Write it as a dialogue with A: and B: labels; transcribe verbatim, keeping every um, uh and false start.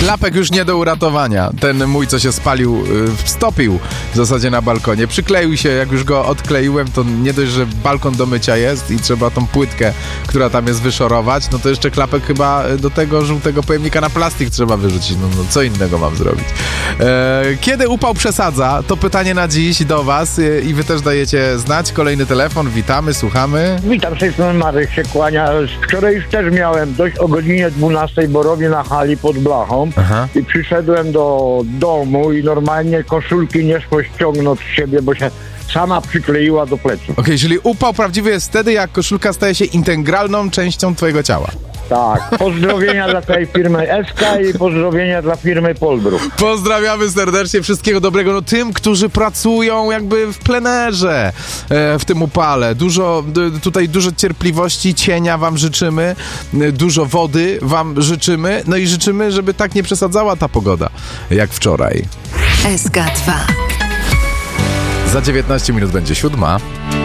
A: Klapek już nie do uratowania. Ten mój, co się spalił, stopił w zasadzie na balkonie. Przykleił się, jak już go odkleiłem, to nie dość, że balkon do mycia jest i trzeba tą płytkę, która tam jest, wyszorować, no to jeszcze klapek chyba do tego żółtego pojemnika na plastik trzeba wyrzucić. No, no co innego mam zrobić? E, kiedy upał przesadza? To pytanie na dziś do was e, i wy też dajecie znać. Kolejny telefon, witamy, słuchamy.
B: Witam, z tej strony Marek się kłania. Wczoraj już też miałem dość o godzinie dwunastej, bo robię na hali pod blachą. Aha. I przyszedłem do domu i normalnie koszulki nie szło ściągnąć z siebie, bo się sama przykleiła do pleców.
A: Okej, okay, czyli upał prawdziwy jest wtedy, jak koszulka staje się integralną częścią twojego ciała.
B: Tak, pozdrowienia dla tej firmy S K i pozdrowienia dla firmy Polbruk.
A: Pozdrawiamy serdecznie, wszystkiego dobrego no tym, którzy pracują jakby w plenerze e, w tym upale. Dużo, d, tutaj dużo cierpliwości, cienia wam życzymy, e, dużo wody wam życzymy, no i życzymy, żeby tak nie przesadzała ta pogoda jak wczoraj.
C: S K dwa.
A: Za dziewiętnaście minut będzie siódma.